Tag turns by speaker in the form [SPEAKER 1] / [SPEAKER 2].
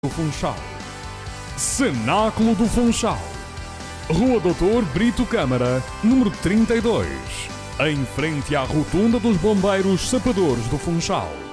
[SPEAKER 1] do Funchal. Cenáculo do Funchal. Rua Doutor Brito Câmara, número 32, em frente à Rotunda dos Bombeiros Sapadores do Funchal.